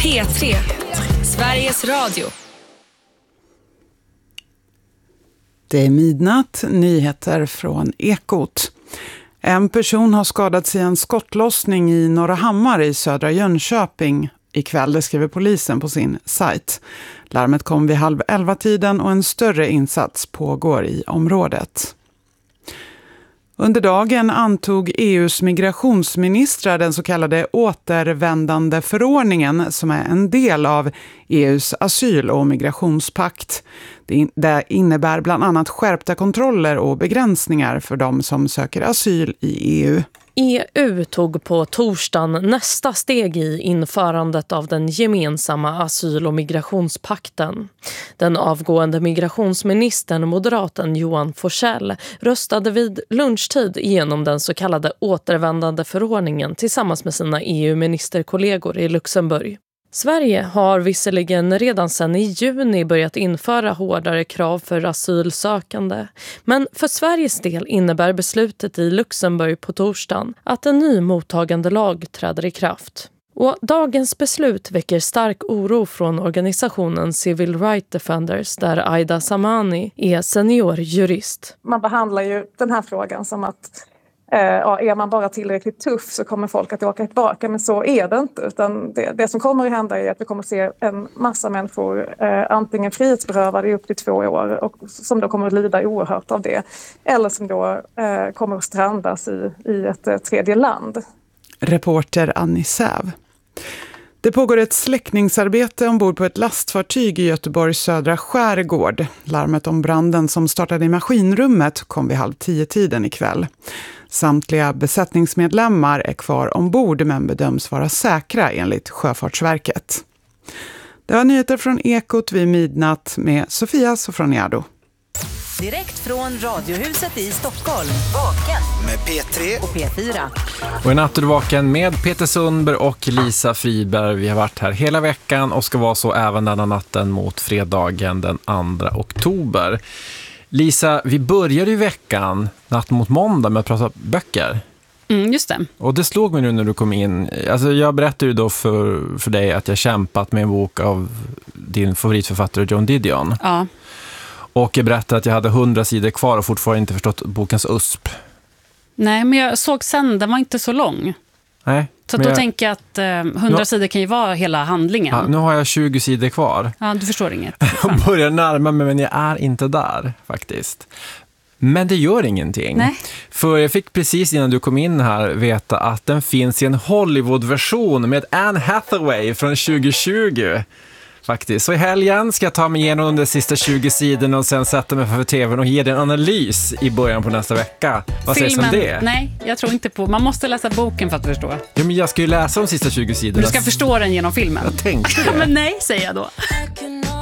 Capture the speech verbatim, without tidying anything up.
P tre, Sveriges Radio. Det är midnatt, nyheter från Ekot. En person har skadats i en skottlossning i Norra Hammar i södra Jönköping. Ikväll, det skriver polisen på sin sajt. Larmet kom vid halv elva tiden och en större insats pågår i området. Under dagen antog E U:s migrationsministrar den så kallade återvändande förordningen som är en del av E U:s asyl- och migrationspakt. Det innebär bland annat skärpta kontroller och begränsningar för de som söker asyl i E U. E U tog på torsdagen nästa steg i införandet av den gemensamma asyl- och migrationspakten. Den avgående migrationsministern, moderaten Johan Forssell, röstade vid lunchtid igenom den så kallade återvändande förordningen tillsammans med sina E U-ministerkollegor i Luxemburg. Sverige har visserligen redan sedan i juni börjat införa hårdare krav för asylsökande. Men för Sveriges del innebär beslutet i Luxemburg på torsdagen att en ny mottagande lag träder i kraft. Och dagens beslut väcker stark oro från organisationen Civil Rights Defenders där Aida Samani är seniorjurist. Man behandlar ju den här frågan som att Eh, ja, är man bara tillräckligt tuff så kommer folk att åka tillbaka, men så är det inte. Utan det, det som kommer att hända är att vi kommer att se en massa människor eh, antingen frihetsberövade i upp till två år och som då kommer att lida oerhört av det. Eller som då eh, kommer att strandas i, i ett eh, tredje land. Reporter Annie Säv. Det pågår ett släckningsarbete ombord på ett lastfartyg i Göteborgs södra skärgård. Larmet om branden som startade i maskinrummet kom vid halv tio tiden ikväll. Samtliga besättningsmedlemmar är kvar ombord men bedöms vara säkra enligt Sjöfartsverket. Det var nyheter från Ekot vid midnatt med Sofia Sofroniado. Direkt från Radiohuset i Stockholm. Vaken med P tre och P fyra. Och en natt är vaken med Peter Sundberg och Lisa Friberg. Vi har varit här hela veckan och ska vara så även denna natten mot fredagen den andra oktober. Lisa, vi började ju veckan, natt mot måndag, med att prata böcker. Mm, just det. Och det slog mig nu när du kom in. Alltså jag berättade ju då för, för dig att jag kämpat med en bok av din favoritförfattare Joan Didion. Ja. Och jag berättade att jag hade hundra sidor kvar och fortfarande inte förstått bokens usp. Nej, men jag såg sen, den var inte så lång. Nej. Så då jag, tänker jag att eh, hundra nu, sidor kan ju vara hela handlingen. Ja, nu har jag tjugo sidor kvar. Ja, du förstår inget. Jag börjar närma mig, men jag är inte där faktiskt. Men det gör ingenting. Nej. För jag fick precis innan du kom in här veta att den finns i en Hollywood-version med Anne Hathaway från tjugo tjugo. Faktiskt. Så i helgen ska jag ta mig igenom de sista tjugo sidorna och sen sätta mig för tvn och ge dig en analys i början på nästa vecka. Vad Filmen, sägs om det? Nej, jag tror inte på. Man måste läsa boken för att förstå. Ja, men jag ska ju läsa de sista tjugo sidorna. Du ska förstå den genom filmen. Jag tänkte det. Men nej, säger jag då.